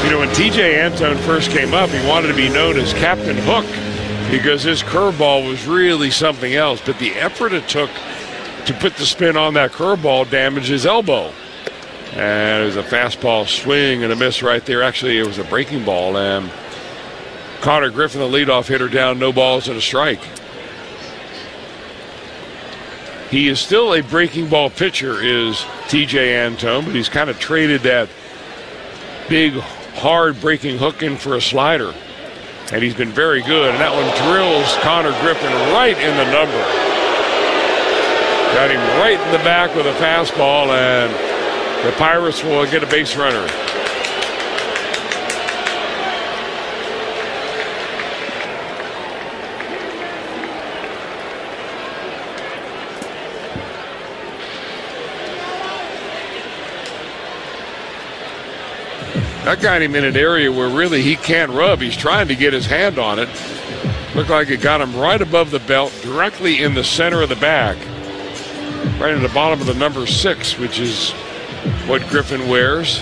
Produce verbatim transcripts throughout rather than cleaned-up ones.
You know, when T J Antone first came up, he wanted to be known as Captain Hook because his curveball was really something else. But the effort it took to put the spin on that curveball damaged his elbow. And it was a fastball swing and a miss right there. Actually, it was a breaking ball. And Connor Griffin, the leadoff hitter, down, no balls and a strike. He is still a breaking ball pitcher, is T J Antone, but he's kind of traded that big, hard breaking hook in for a slider. And he's been very good. And that one drills Connor Griffin right in the number. Got him right in the back with a fastball, and the Pirates will get a base runner. That got him in an area where really he can't rub. He's trying to get his hand on it. Looked like it got him right above the belt, directly in the center of the bag. Right in the bottom of the number six, which is what Griffin wears.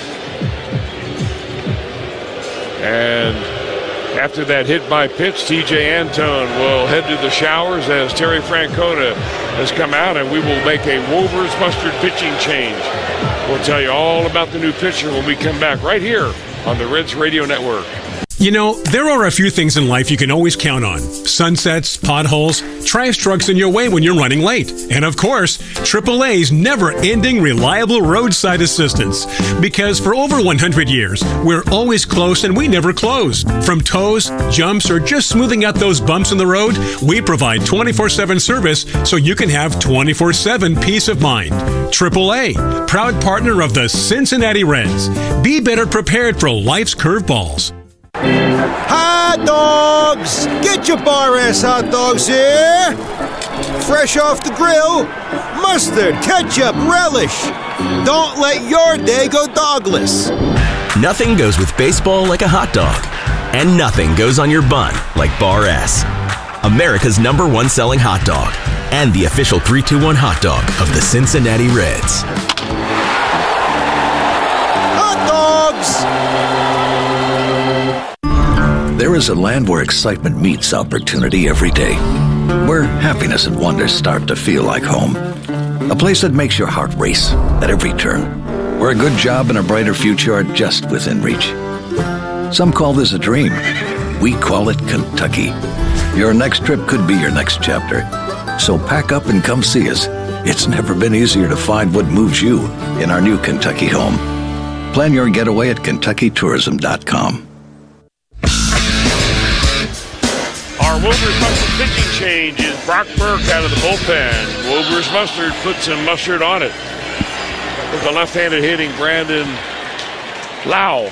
And after that hit by pitch, T J Antone will head to the showers as Terry Francona has come out, and we will make a Wolvers Mustard pitching change. We'll tell you all about the new pitcher when we come back right here on the Reds Radio Network. You know, there are a few things in life you can always count on. Sunsets, potholes, trash trucks in your way when you're running late. And of course, triple A's never-ending reliable roadside assistance. Because for over one hundred years, we're always close and we never close. From tows, jumps, or just smoothing out those bumps in the road, we provide twenty-four seven service so you can have twenty-four seven peace of mind. triple A, proud partner of the Cincinnati Reds. Be better prepared for life's curveballs. Hot dogs! Get your Bar S hot dogs here! Fresh off the grill, mustard, ketchup, relish. Don't let your day go dogless. Nothing goes with baseball like a hot dog. And nothing goes on your bun like Bar S. America's number one selling hot dog. And the official three two one hot dog of the Cincinnati Reds. Hot dogs! There is a land where excitement meets opportunity every day, where happiness and wonder start to feel like home. A place that makes your heart race at every turn, where a good job and a brighter future are just within reach. Some call this a dream. We call it Kentucky. Your next trip could be your next chapter. So pack up and come see us. It's never been easier to find what moves you in our new Kentucky home. Plan your getaway at kentucky tourism dot com. Our Wolvers Mustard pitching change is Brock Burke out of the bullpen. Wolvers Mustard puts some mustard on it with the left-handed hitting Brandon Lau.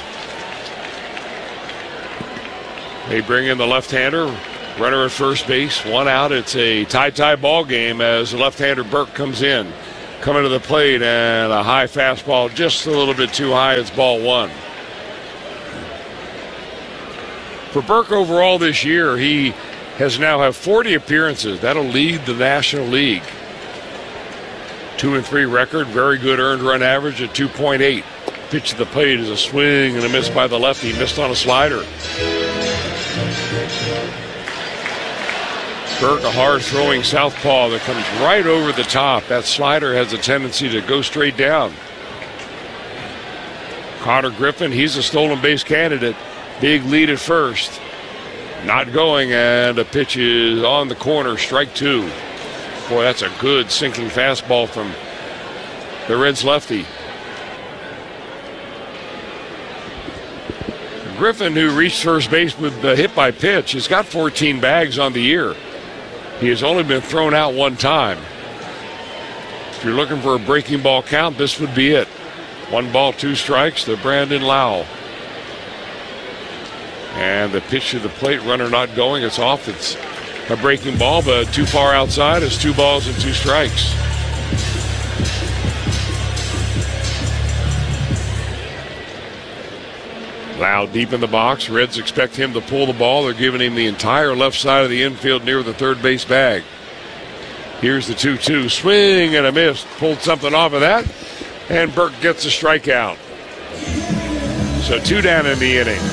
They bring in the left-hander, runner at first base, one out. It's a tie-tie ball game as the left-hander Burke comes in, coming to the plate, and a high fastball just a little bit too high. It's ball one. For Burke overall this year, he has now have forty appearances. That'll lead the National League. Two and three record, very good earned run average at two point eight. Pitch to the plate is a swing and a miss by the lefty. Missed on a slider. Burke, a hard-throwing southpaw that comes right over the top. That slider has a tendency to go straight down. Connor Griffin, he's a stolen base candidate. Big lead at first. Not going, and a pitch is on the corner, strike two. Boy, that's a good sinking fastball from the Reds lefty. Griffin, who reached first base with the hit by pitch, has got fourteen bags on the year. He has only been thrown out one time. If you're looking for a breaking ball count, this would be it. One ball, two strikes to Brandon Lau. And the pitch to the plate, runner not going. It's off. It's a breaking ball, but too far outside. It's two balls and two strikes. Lau deep in the box. Reds expect him to pull the ball. They're giving him the entire left side of the infield near the third base bag. Here's the two two. Swing and a miss. Pulled something off of that. And Burke gets a strikeout. So two down in the inning.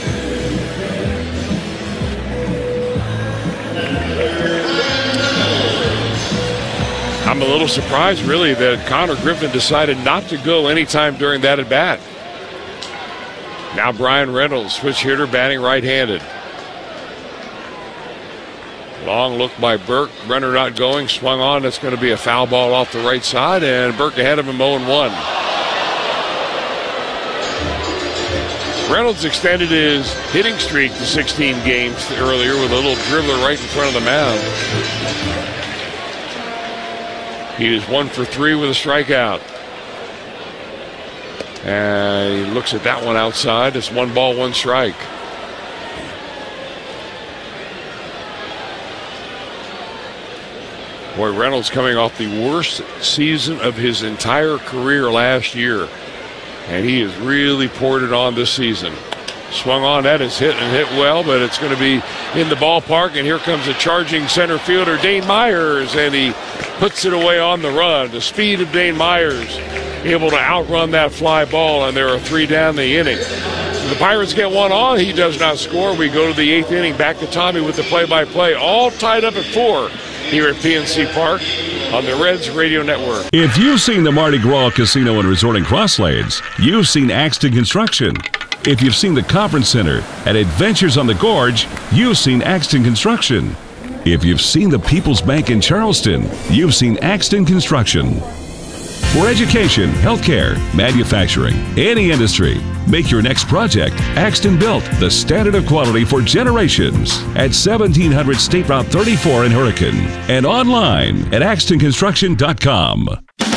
I'm a little surprised, really, that Connor Griffin decided not to go anytime during that at bat. Now Brian Reynolds, switch hitter, batting right-handed. Long look by Burke. Runner not going. Swung on. That's going to be a foul ball off the right side, and Burke ahead of him, oh and one. Reynolds extended his hitting streak to sixteen games earlier with a little dribbler right in front of the mound. He is one for three with a strikeout. And he looks at that one outside. It's one ball, one strike. Boy, Reynolds coming off the worst season of his entire career last year. And he has really poured it on this season. Swung on, that is hit and hit well, but it's going to be in the ballpark. And here comes a charging center fielder, Dane Myers, and he puts it away on the run. The speed of Dane Myers, able to outrun that fly ball, and there are three down the inning. So the Pirates get one on. He does not score. We go to the eighth inning. Back to Tommy with the play-by-play. All tied up at four here at P N C Park on the Reds Radio Network. If you've seen the Mardi Gras Casino and Resort in Cross Lanes, you've seen Axton Construction. If you've seen the Conference Center at Adventures on the Gorge, you've seen Axton Construction. If you've seen the People's Bank in Charleston, you've seen Axton Construction. For education, healthcare, manufacturing, any industry, make your next project Axton Built, the standard of quality for generations, at seventeen hundred State Route thirty-four in Hurricane and online at axton construction dot com.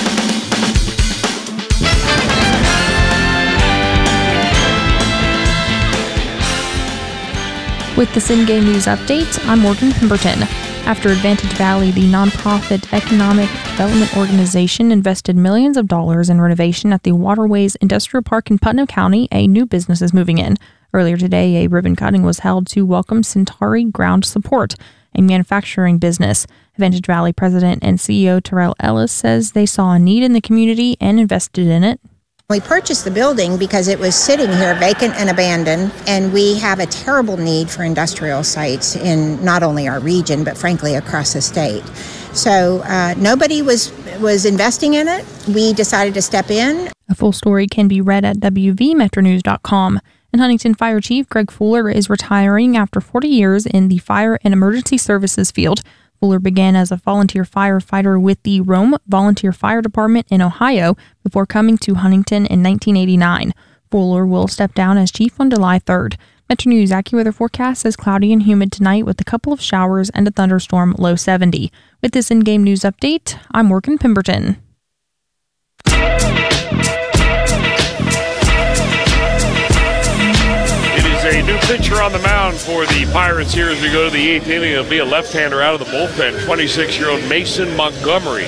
With this in-game news update, I'm Morgan Pemberton. After Advantage Valley, the nonprofit economic development organization, invested millions of dollars in renovation at the Waterways Industrial Park in Putnam County, a new business is moving in. Earlier today, a ribbon cutting was held to welcome Centauri Ground Support, a manufacturing business. Advantage Valley President and C E O Terrell Ellis says they saw a need in the community and invested in it. We purchased the building because it was sitting here vacant and abandoned, and we have a terrible need for industrial sites in not only our region, but frankly across the state. So uh, nobody was was investing in it. We decided to step in. A full story can be read at w v metro news dot com. And Huntington Fire Chief Greg Fuller is retiring after forty years in the fire and emergency services field. Fuller began as a volunteer firefighter with the Rome Volunteer Fire Department in Ohio before coming to Huntington in nineteen eighty-nine. Fuller will step down as chief on July third. Metro News AccuWeather forecast says cloudy and humid tonight with a couple of showers and a thunderstorm, low seventy. With this in-game news update, I'm Morgan Pemberton. A new pitcher on the mound for the Pirates here as we go to the eighth inning. It'll be a left-hander out of the bullpen, twenty-six-year-old Mason Montgomery.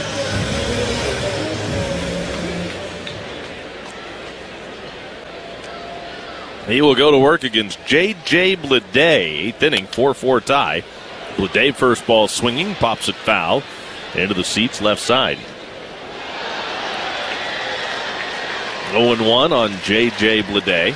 He will go to work against J J Blade. Eighth inning, four four tie. Blade first ball swinging, pops it foul into the seats left side. oh and one on J J Blade.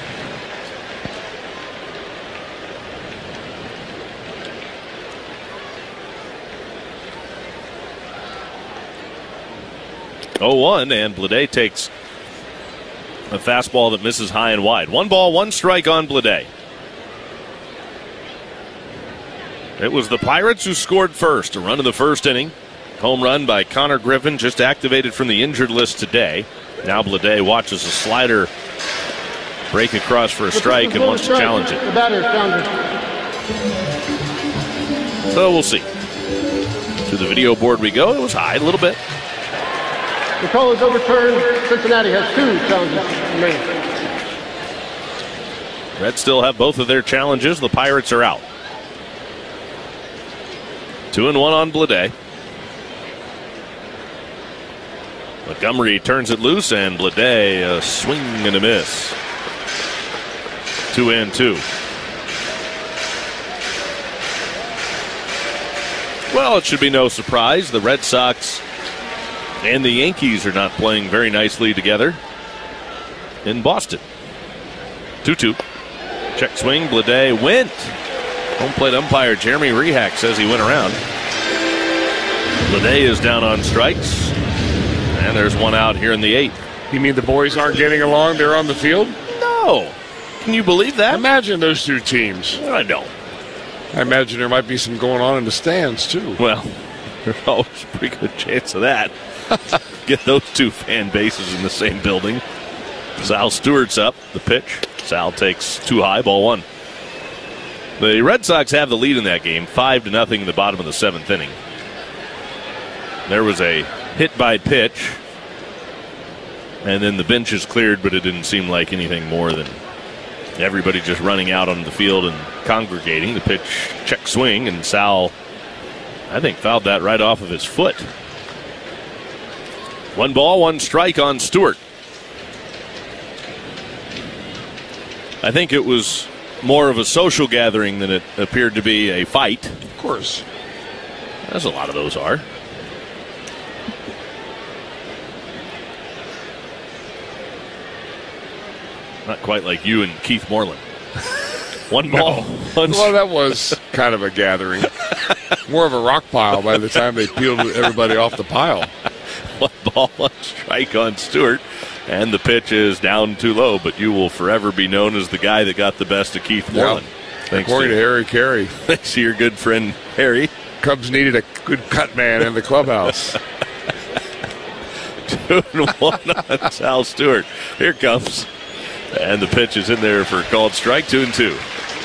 oh one, and Blade takes a fastball that misses high and wide. One ball, one strike on Blade. It was the Pirates who scored first. A run in the first inning. Home run by Connor Griffin, just activated from the injured list today. Now Blade watches a slider break across for a strike and wants to challenge it. So we'll see. To the video board we go. It was high a little bit. The call is overturned. Cincinnati has two challenges remaining. Reds still have both of their challenges. The Pirates are out. Two and one on Blade. Montgomery turns it loose, and Blade a swing and a miss. Two and two. Well, it should be no surprise. The Red Sox and the Yankees are not playing very nicely together in Boston. two two. Check swing. Blade went. Home plate umpire Jeremy Rehack says he went around. Blade is down on strikes. And there's one out here in the eighth. You mean the boys aren't getting along? They're on the field? No. Can you believe that? Imagine those two teams. I don't. I imagine there might be some going on in the stands, too. Well, there's always a pretty good chance of that. Get those two fan bases in the same building. Sal Stewart's up. The pitch. Sal takes two high, ball one. The Red Sox have the lead in that game, five to nothing in the bottom of the seventh inning. There was a hit by pitch, and then the bench is cleared, but it didn't seem like anything more than everybody just running out on the field and congregating. The pitch, check swing, and Sal, I think, fouled that right off of his foot. One ball, one strike on Stewart. I think it was more of a social gathering than it appeared to be a fight. Of course. As a lot of those are. Not quite like you and Keith Moreland. One ball. No. One well, that was kind of a gathering. More of a rock pile by the time they peeled everybody off the pile. One ball, one strike on Stewart. And the pitch is down too low, but you will forever be known as the guy that got the best of Keith Moreland. Yeah. Thanks According to, to Harry Carey. Thanks to your good friend Harry. Cubs needed a good cut man in the clubhouse. Two and one on Sal Stewart. Here comes. And the pitch is in there for a called strike, two and two.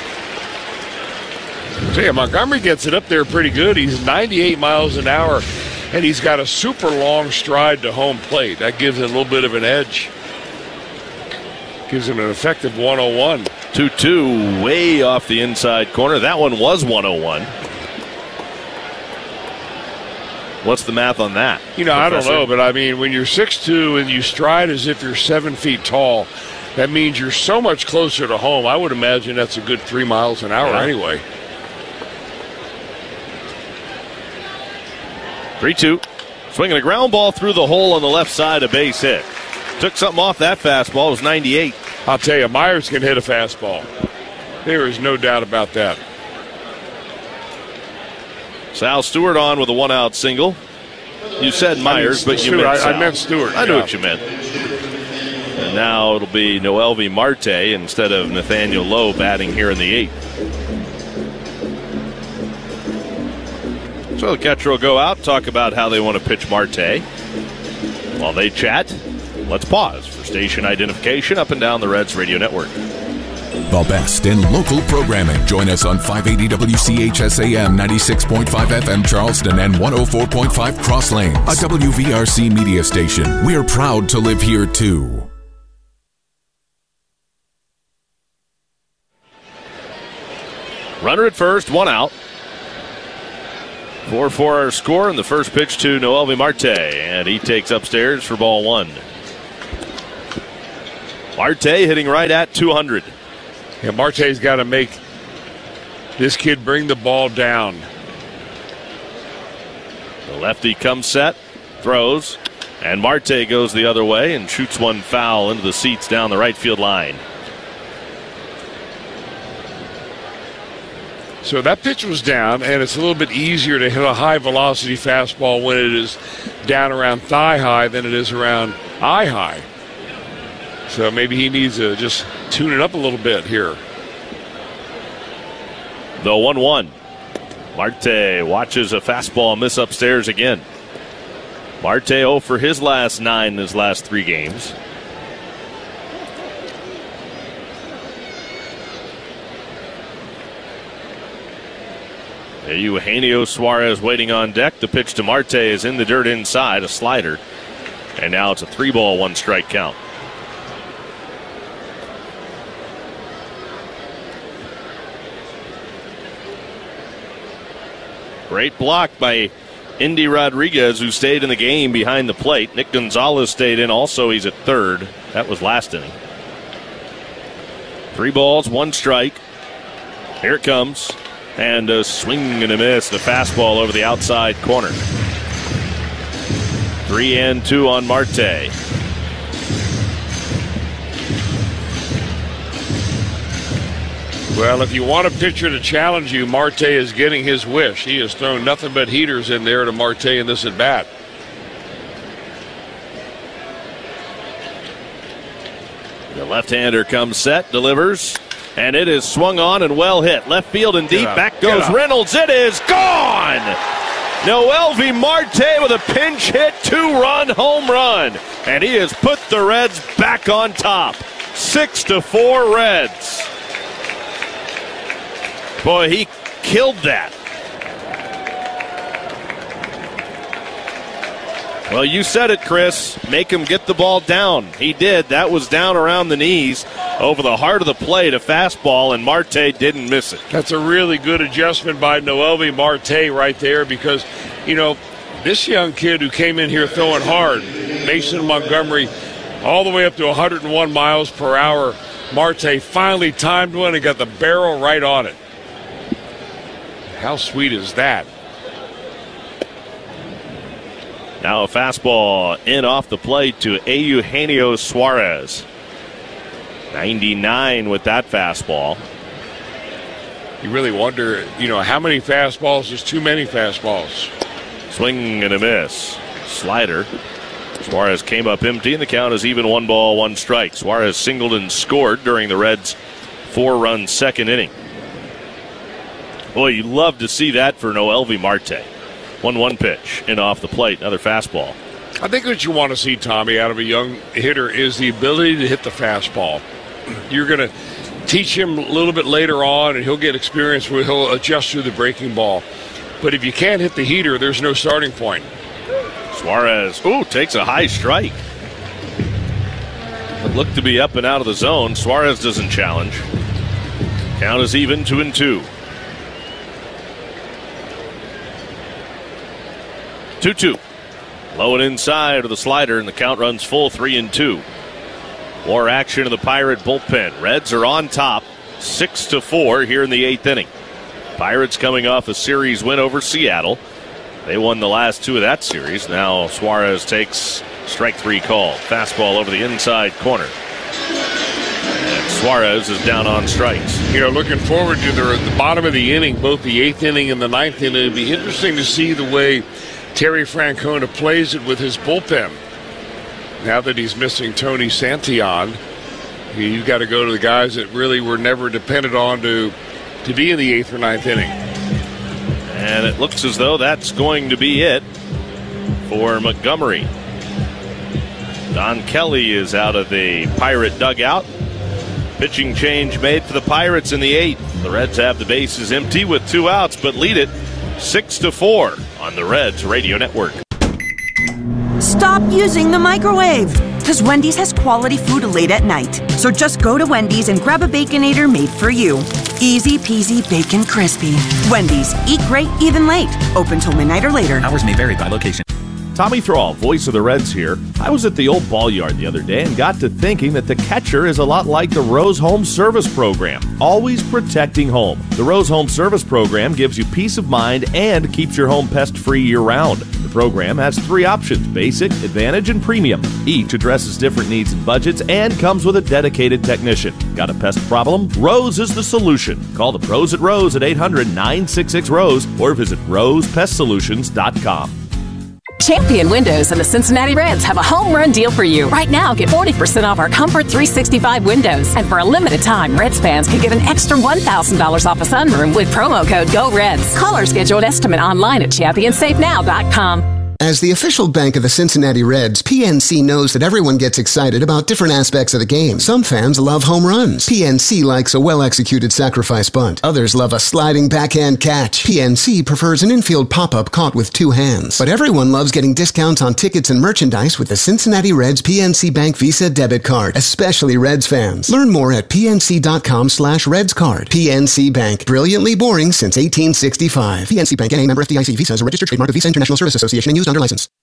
Tell you, Montgomery gets it up there pretty good. He's ninety-eight miles an hour, and he's got a super long stride to home plate. That gives him a little bit of an edge. Gives him an effective one oh one. two two, way off the inside corner. That one was one oh one. What's the math on that? You know, Professor? I don't know, but I mean, when you're six two and you stride as if you're seven feet tall, that means you're so much closer to home. I would imagine that's a good three miles an hour yeah. anyway. three two. Swinging a ground ball through the hole on the left side, a base hit. Took something off that fastball. It was ninety-eight. I'll tell you, Myers can hit a fastball. There is no doubt about that. Sal Stewart on with a one-out single. You said Myers, I mean, but you Stewart, meant Sal. I, I meant Stewart. I yeah. knew what you meant. And now it'll be Noelvi Marte instead of Nathaniel Lowe batting here in the eighth. So the catcher will go out, talk about how they want to pitch Marte. While they chat, let's pause for station identification up and down the Reds Radio Network. The best in local programming. Join us on five eighty W C H S A M, ninety-six point five F M Charleston, and one oh four point five Cross Lanes, a W V R C media station. We're proud to live here, too. Runner at first, one out. four four our score, and the first pitch to Noelvi Marte, and he takes upstairs for ball one. Marte hitting right at two hundred. Yeah, Marte's got to make this kid bring the ball down. The lefty comes set, throws, and Marte goes the other way and shoots one foul into the seats down the right field line. So that pitch was down, and it's a little bit easier to hit a high-velocity fastball when it is down around thigh high than it is around eye high. So maybe he needs to just tune it up a little bit here. The one one. Marte watches a fastball miss upstairs again. Marte oh for his last nine in his last three games. Eugenio Suarez waiting on deck. The pitch to Marte is in the dirt inside, a slider. And now it's a three ball, one strike count. Great block by Indy Rodriguez, who stayed in the game behind the plate. Nick Gonzalez stayed in also. He's at third. That was last inning. Three balls, one strike. Here it comes. And a swing and a miss. The fastball over the outside corner. Three and two on Marte. Well, if you want a pitcher to challenge you, Marte is getting his wish. He has thrown nothing but heaters in there to Marte in this at-bat. The left-hander comes set, delivers, and it is swung on and well hit. Left field and deep. Back goes Reynolds. It is gone! Noelvi Marte with a pinch hit, two-run home run. And he has put the Reds back on top. Six to four Reds. Boy, he killed that. Well, you said it, Chris. Make him get the ball down. He did. That was down around the knees over the heart of the plate, a fastball, and Marte didn't miss it. That's a really good adjustment by Noelvi Marte right there because, you know, this young kid who came in here throwing hard, Mason Montgomery, all the way up to one hundred one miles per hour. Marte finally timed one and got the barrel right on it. How sweet is that? Now a fastball in off the plate to Eugenio Suarez. ninety-nine with that fastball. You really wonder, you know, how many fastballs is too many fastballs? Swing and a miss. Slider. Suarez came up empty, and the count is even one ball, one strike. Suarez singled and scored during the Reds' four-run second inning. Boy, you love to see that for Noelvi Marte. one one pitch in off the plate, another fastball. I think what you want to see, Tommy, out of a young hitter is the ability to hit the fastball. You're going to teach him a little bit later on, and he'll get experience where he'll adjust to the breaking ball. But if you can't hit the heater, there's no starting point. Suarez, ooh, takes a high strike. It looked to be up and out of the zone. Suarez doesn't challenge. Count is even, two and two. two two. Low and inside of the slider, and the count runs full, three and two. More action in the Pirate bullpen. Reds are on top, six to four here in the eighth inning. Pirates coming off a series win over Seattle. They won the last two of that series. Now Suarez takes strike three call. Fastball over the inside corner. And Suarez is down on strikes. You know, looking forward to the, the bottom of the inning, both the eighth inning and the ninth inning. It'd be interesting to see the way Terry Francona plays it with his bullpen. Now that he's missing Tony Santillan, you've got to go to the guys that really were never depended on to, to be in the eighth or ninth inning. And it looks as though that's going to be it for Montgomery. Don Kelly is out of the Pirate dugout. Pitching change made for the Pirates in the eighth. The Reds have the bases empty with two outs, but lead it six to four on the Reds Radio Network. Stop using the microwave, because Wendy's has quality food late at night. So just go to Wendy's and grab a Baconator made for you. Easy peasy bacon crispy. Wendy's, eat great even late. Open till midnight or later. Hours may vary by location. Tommy Thrall, voice of the Reds here. I was at the old ball yard the other day and got to thinking that the catcher is a lot like the Rose Home Service Program, always protecting home. The Rose Home Service Program gives you peace of mind and keeps your home pest-free year-round. The program has three options, Basic, Advantage, and Premium. Each addresses different needs and budgets and comes with a dedicated technician. Got a pest problem? Rose is the solution. Call the pros at Rose at eight hundred, nine six six, ROSE or visit rose pest solutions dot com. Champion Windows and the Cincinnati Reds have a home run deal for you. Right now, get forty percent off our Comfort three sixty-five windows. And for a limited time, Reds fans can get an extra one thousand dollars off a sunroom with promo code GOREDS. Call or schedule an estimate online at champion safe now dot com. As the official bank of the Cincinnati Reds, P N C knows that everyone gets excited about different aspects of the game. Some fans love home runs. P N C likes a well-executed sacrifice bunt. Others love a sliding backhand catch. P N C prefers an infield pop-up caught with two hands. But everyone loves getting discounts on tickets and merchandise with the Cincinnati Reds P N C Bank Visa debit card, especially Reds fans. Learn more at pnc.com slash Reds card. P N C Bank, brilliantly boring since eighteen sixty-five. P N C Bank, N A, member F D I C. Visa is a registered trademark of Visa International Service Association and used under license.